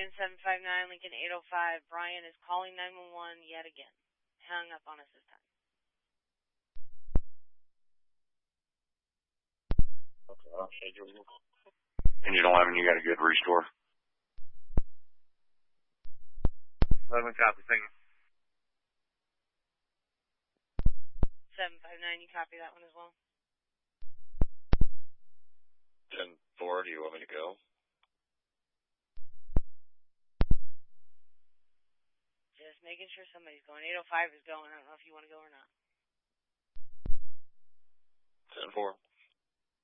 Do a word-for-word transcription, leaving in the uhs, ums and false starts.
Brian seven five nine, Lincoln eight oh five. Brian is calling nine one one yet again. Hung up on us this time. Okay. And you don't have any, you got a good restore? eleven copy, thank you. seven five nine, you copy that one as well? ten four, do you want me to go? Just making sure somebody's going. eight oh five is going. I don't know if you want to go or not. ten four.